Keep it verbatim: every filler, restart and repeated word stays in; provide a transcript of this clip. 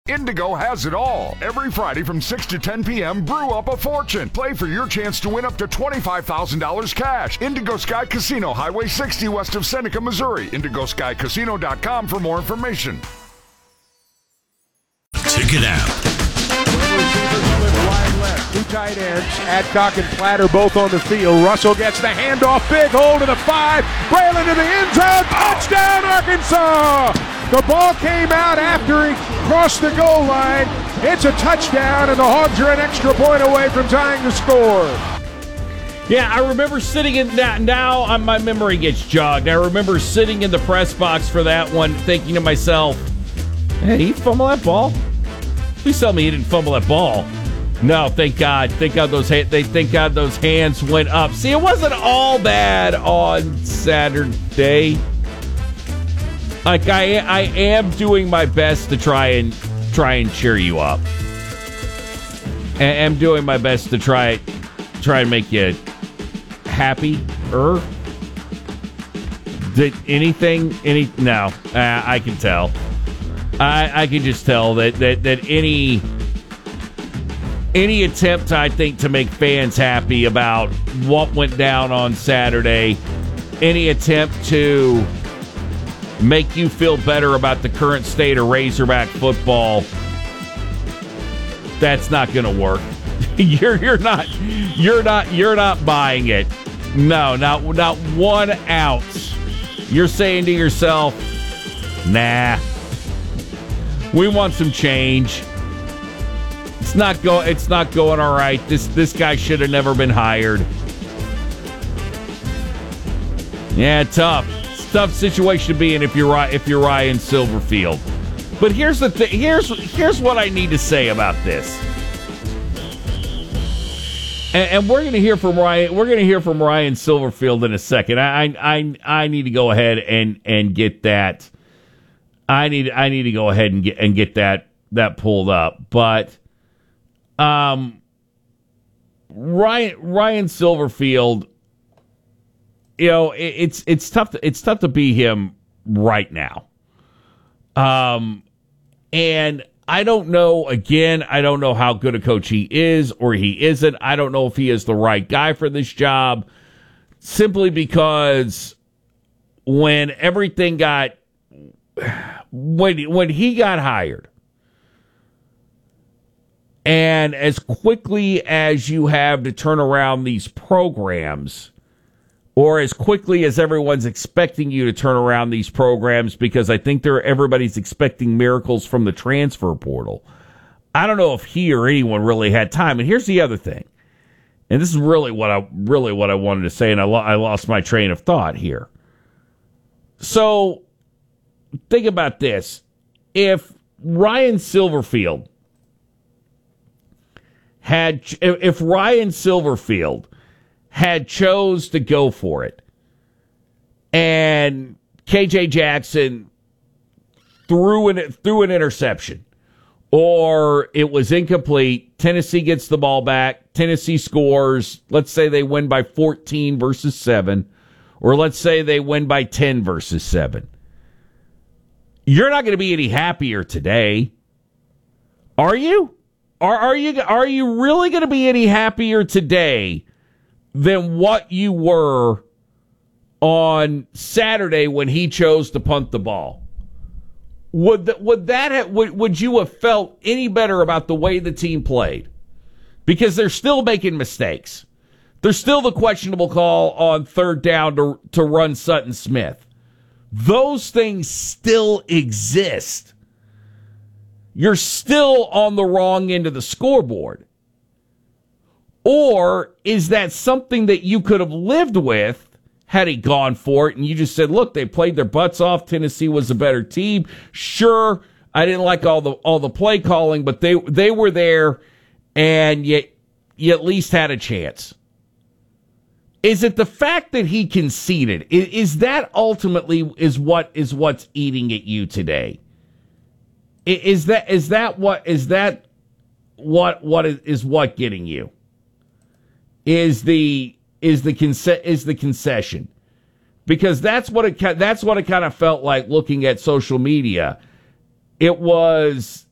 Indigo has it all. Every Friday from six to ten p.m., brew up a fortune. Play for your chance to win up to twenty-five thousand dollars cash. Indigo Sky Casino, Highway sixty west of Seneca, Missouri. indigo sky casino dot com for more information. Check it out. Two tight ends, Adcock and Platter both on the field. Russell gets the handoff, big hole to the five. Braylon to the end zone, touchdown Arkansas! The ball came out after he crossed the goal line. It's a touchdown, and the Hogs are an extra point away from tying the score. Yeah, I remember sitting in that. Now my memory gets jogged. I remember sitting in the press box for that one, thinking to myself, hey, he fumbled that ball? Please tell me he didn't fumble that ball. No, thank God. Thank God those ha- they thank God those hands went up. See, it wasn't all bad on Saturday. Like I, I am doing my best to try and try and cheer you up. I am doing my best to try try and make you happy. Er, did anything? Any? No, uh, I can tell. I I can just tell that that that any. Any attempt, I think, to make fans happy about what went down on Saturday, any attempt to make you feel better about the current state of Razorback football, that's not going to work. you're you're not you're not you're not buying it. No, not not one ounce. You're saying to yourself, "Nah, we want some change." It's not go. It's not going all right. This this guy should have never been hired. Yeah, tough. It's a tough situation to be in if you're if you're Ryan Silverfield. But here's the thing. Here's here's what I need to say about this. And, and we're going to hear from Ryan. We're going to hear from Ryan Silverfield in a second. I I I need to go ahead and and get that. I need I need to go ahead and get and get that that pulled up, but. Um, Ryan Ryan Silverfield, you know, it, it's it's tough to, it's tough to be him right now. Um, and I don't know. Again, I don't know how good a coach he is or he isn't. I don't know if he is the right guy for this job. Simply because when everything got when when he got hired. And as quickly as you have to turn around these programs, or as quickly as everyone's expecting you to turn around these programs, because I think they're, everybody's expecting miracles from the transfer portal, I don't know if he or anyone really had time. And here's the other thing, and this is really what I really what I wanted to say, and I, lo- I lost my train of thought here. So think about this: if Ryan Silverfield Had if Ryan Silverfield had chose to go for it, and K J Jackson threw an threw an interception, or it was incomplete, Tennessee gets the ball back, Tennessee scores. Let's say they win by fourteen versus seven, or let's say they win by ten versus seven. You're not going to be any happier today, are you? Are, are you are you really going to be any happier today than what you were on Saturday when he chose to punt the ball? Would that, would that have, would, would you have felt any better about the way the team played? Because they're still making mistakes. There's still the questionable call on third down to to run Sutton Smith. Those things still exist. You're still on the wrong end of the scoreboard. Or is that something that you could have lived with had he gone for it and you just said, look, they played their butts off. Tennessee was a better team. Sure, I didn't like all the all the play calling, but they they were there and you, you at least had a chance. Is it the fact that he conceded? Is, is that ultimately is what is what's eating at you today? Is that is that what is that what what is, is what getting you? Is the is the conce- is the concession? Because that's what it that's what it kind of felt like looking at social media. It was